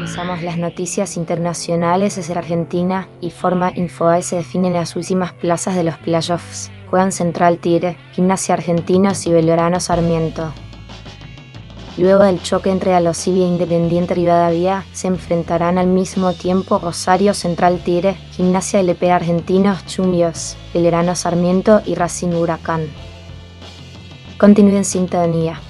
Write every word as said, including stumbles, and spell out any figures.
Revisamos las noticias internacionales desde Argentina y Forma Infobae se definen las últimas plazas de los playoffs. Juegan Central Tigre, Gimnasia Argentinos y Belgrano Sarmiento. Luego del choque entre Aldosivi e Independiente Rivadavia, se enfrentarán al mismo tiempo Rosario Central Tigre, Gimnasia L P Argentinos Chumbios, Belgrano Sarmiento y Racing Huracán. Continúen en sintonía.